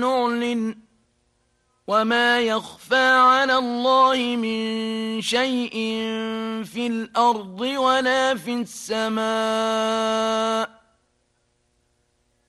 نعلن وما يخفى على الله من شيء في الأرض ولا في السماء